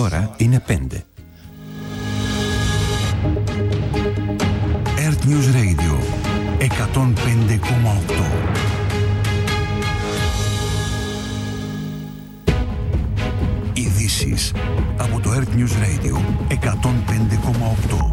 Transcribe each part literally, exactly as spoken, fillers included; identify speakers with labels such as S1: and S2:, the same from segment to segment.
S1: ώρα είναι πέντε. Earth News Radio εκατόν πέντε κόμμα οκτώ. Ειδήσεις από το Earth News Radio εκατόν πέντε κόμμα οκτώ.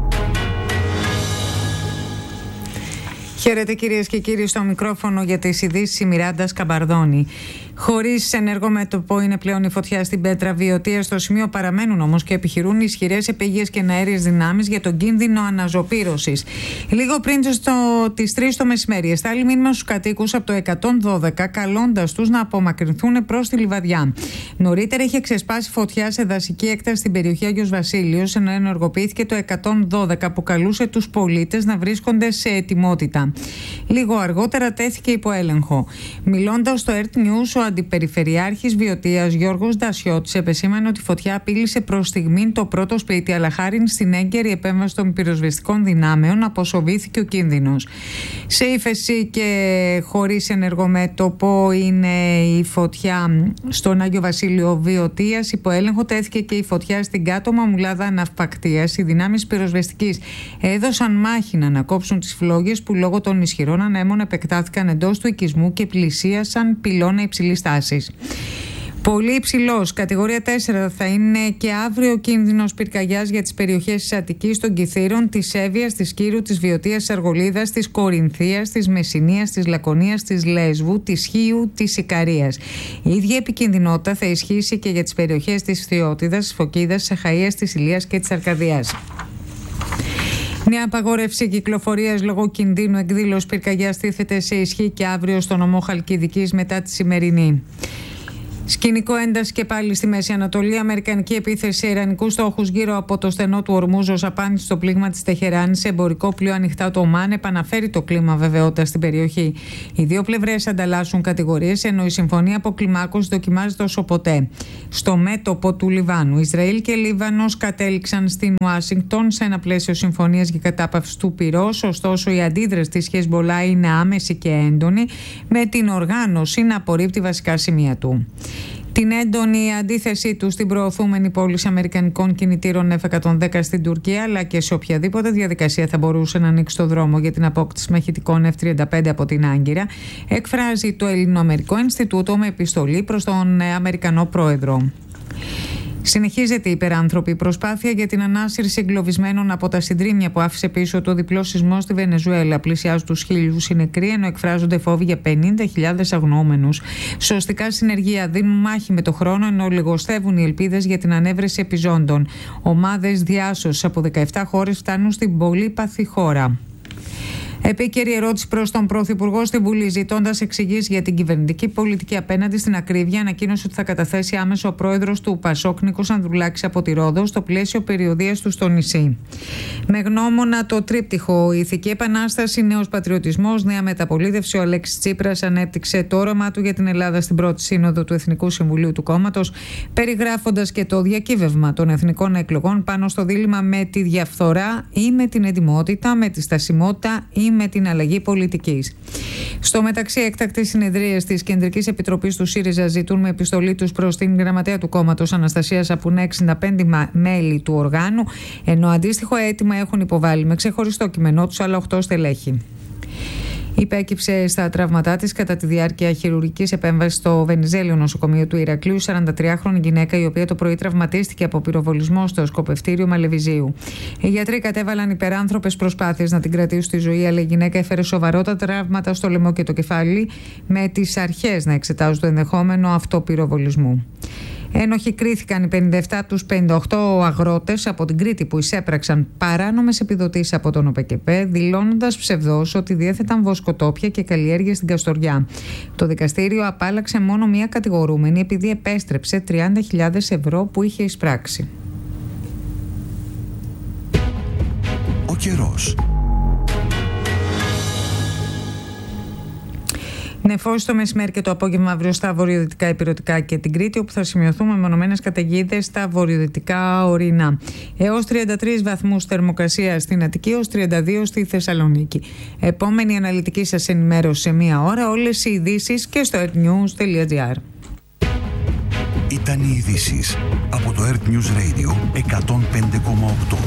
S2: Χαίρετε κυρίες και κύριοι, στο μικρόφωνο για τις ειδήσεις η Μιράντα Σκαμπαρδόνη. Χωρίς ενεργό μέτωπο είναι πλέον η φωτιά στην Πέτρα Βιωτία. Στο σημείο παραμένουν όμως και επιχειρούν ισχυρές επαίγειες και αέριες δυνάμεις για τον κίνδυνο αναζωπήρωσης. Λίγο πριν τις τρεις το μεσημέρι, εστάλει μήνυμα στους κατοίκους από το εκατόν δώδεκα, καλώντας τους να απομακρυνθούν προς τη Λιβαδιά. Νωρίτερα είχε ξεσπάσει φωτιά σε δασική έκταση στην περιοχή Άγιος Βασίλειος, ενώ ενεργοποιήθηκε το εκατόν δώδεκα που καλούσε τους πολίτες να βρίσκονται σε ετοιμότητα. Λίγο αργότερα τέθηκε υπό έλεγχο. Μιλώντας στο Earth News, ο Αντιπεριφερειάρχης Βιωτίας Γιώργος Ντασιώτης επεσήμανε ότι η φωτιά απείλησε προς στιγμήν το πρώτο σπίτι, αλλά χάριν στην έγκαιρη επέμβαση των πυροσβεστικών δυνάμεων αποσοβήθηκε ο κίνδυνος. Σε ύφεση και χωρίς ενεργό μέτωπο είναι η φωτιά στον Άγιο Βασίλειο Βιωτίας. Υπό έλεγχο τέθηκε και η φωτιά στην κάτω Μαμουλάδα Ναυπακτίας. Οι δυνάμεις πυροσβεστικής έδωσαν μάχη να ανακόψουν τις φλόγες που λόγω των ισχυρών ανέμων επεκτάθηκαν εντός του οικισμού και πλησίασαν πυλώνα υψηλής τάσης. Πολύ υψηλός, κατηγορία τέσσερα, θα είναι και αύριο ο κίνδυνος πυρκαγιάς για τις περιοχές της Αττικής, των Κιθήρων, της Εύβοιας, της Κύρου, της Βιωτίας, της Αργολίδας, της Κορινθίας, της Μεσσηνίας, της Λακωνίας, της Λέσβου, της Χίου, της Ικαρίας. Η ίδια επικινδυνότητα θα ισχύσει και για τις περιοχές της Φθιώτιδας, της Φωκίδας, της Αχαΐας, της Ηλίας και της Αρκαδίας. Νέα απαγόρευση κυκλοφορίας λόγω κινδύνου εκδήλωσης πυρκαγιάς τίθεται σε ισχύ και αύριο στο νομό Χαλκιδικής μετά τη σημερινή. Σκηνικό ένταση και πάλι στη Μέση Ανατολή. Αμερικανική επίθεση σε ιρανικούς στόχους γύρω από το στενό του Ορμούζ ως απάντηση στο πλήγμα της Τεχεράνης σε εμπορικό πλοίο ανοιχτά το Ομάν επαναφέρει το κλίμα βεβαιότητας στην περιοχή. Οι δύο πλευρές ανταλλάσσουν κατηγορίες, ενώ η συμφωνία αποκλιμάκωσης δοκιμάζεται όσο ποτέ. Στο μέτωπο του Λιβάνου, Ισραήλ και Λίβανος κατέληξαν στην Ουάσιγκτον σε ένα πλαίσιο συμφωνίας για κατάπαυση του πυρός. Ωστόσο, η αντίδραση της Χεσμολάχ είναι άμεση και έντονη, με την οργάνωση να απορρίπτει βασικά σημεία του. Την έντονη αντίθεσή του στην προωθούμενη πώληση αμερικανικών κινητήρων εφ εκατόν δέκα στην Τουρκία, αλλά και σε οποιαδήποτε διαδικασία θα μπορούσε να ανοίξει το δρόμο για την απόκτηση μαχητικών εφ τριάντα πέντε από την Άγκυρα, εκφράζει το Ελληνοαμερικό Ινστιτούτο με επιστολή προς τον Αμερικανό Πρόεδρο. Συνεχίζεται η υπεράνθρωπη προσπάθεια για την ανάσυρση εγκλωβισμένων από τα συντρίμμια που άφησε πίσω το διπλό σεισμό στη Βενεζουέλα. Πλησιάζουν τους χίλιους οι νεκροί, ενώ εκφράζονται φόβοι για πενήντα χιλιάδες αγνοούμενους. Σωστικά συνεργεία δίνουν μάχη με το χρόνο, ενώ λιγοστεύουν οι ελπίδες για την ανέβρεση επιζώντων. Ομάδες διάσωσης από δεκαεπτά χώρες φτάνουν στην πολύπαθη χώρα. Επίκαιρη ερώτηση προς τον Πρωθυπουργό στη Βουλή, ζητώντας εξηγήσεις για την κυβερνητική πολιτική απέναντι στην ακρίβεια, ανακοίνωσε ότι θα καταθέσει άμεσα ο πρόεδρος του Πασόκ, Νίκος Ανδρουλάκης, από τη Ρόδο, στο πλαίσιο περιοδείας του στο νησί. Με γνώμονα το τρίπτυχο ηθική επανάσταση, νέος πατριωτισμός, νέα μεταπολίτευση, ο Αλέξης Τσίπρας ανέπτυξε το όραμά του για την Ελλάδα στην πρώτη σύνοδο του Εθνικού Συμβουλίου του κόμματος, περιγράφοντας και το διακύβευμα των εθνικών εκλογών πάνω στο δίλημμα με τη διαφθορά ή με την ετοιμότητα, με τη στασιμότητα ή με την αλλαγή πολιτικής. Στο μεταξύ, έκτακτες συνεδρίες της Κεντρικής Επιτροπής του ΣΥΡΙΖΑ ζητούν με επιστολή τους προς την γραμματέα του κόμματος Αναστασία Σαπουνέ εξήντα πέντε μέλη του οργάνου, ενώ αντίστοιχο αίτημα έχουν υποβάλει με ξεχωριστό κείμενό τους άλλα οκτώ στελέχη. Υπέκυψε στα τραύματά της κατά τη διάρκεια χειρουργικής επέμβασης στο Βενιζέλιο νοσοκομείο του Ηρακλείου σαραντατριάχρονη γυναίκα, η οποία το πρωί τραυματίστηκε από πυροβολισμό στο σκοπευτήριο Μαλεβιζίου. Οι γιατροί κατέβαλαν υπεράνθρωπες προσπάθειες να την κρατήσουν στη ζωή, αλλά η γυναίκα έφερε σοβαρότατα τραύματα στο λαιμό και το κεφάλι, με τις αρχές να εξετάζουν το ενδεχόμενο αυτοπυροβολισμού. Ένοχοι κρίθηκαν οι πενήντα επτά από τους πενήντα οκτώ αγρότες από την Κρήτη που εισέπραξαν παράνομες επιδοτήσεις από τον ΟΠΕΚΕΠΕ, δηλώνοντας ψευδώς ότι διέθεταν βοσκοτόπια και καλλιέργειες στην Καστοριά. Το δικαστήριο απάλλαξε μόνο μία κατηγορούμενη επειδή επέστρεψε τριάντα χιλιάδες ευρώ που είχε εισπράξει.
S1: Ο καιρός.
S2: Νεφώσει το μεσημέρι και το απόγευμα αύριο στα βορειοδυτικά ηπειρωτικά και την Κρήτη, όπου θα σημειωθούν μεμονωμένες καταιγίδες στα βορειοδυτικά ορεινά. Έως τριάντα τρεις βαθμούς θερμοκρασία στην Αττική, έως τριάντα δύο στη Θεσσαλονίκη. Επόμενη αναλυτική σας ενημέρωση σε μία ώρα. Όλες οι ειδήσεις και στο earthnews τελεία gr.
S1: Ήταν οι ειδήσεις από το Earth News Radio εκατόν πέντε κόμμα οκτώ.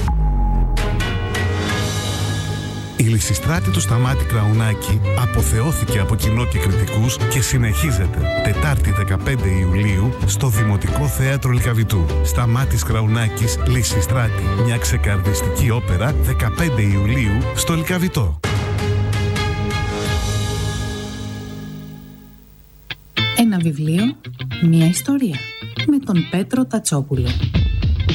S3: Η Λυσιστράτη του Σταμάτη Κραουνάκη αποθεώθηκε από κοινό και κριτικούς και συνεχίζεται Τετάρτη δεκαπέντε Ιουλίου στο Δημοτικό Θέατρο Λυκαβητού. Σταμάτης Κραουνάκης, Λυσιστράτη, μια ξεκαρδιστική όπερα δεκαπέντε Ιουλίου στο Λυκαβητό.
S4: Ένα βιβλίο, μια ιστορία με τον Πέτρο Τατσόπουλο.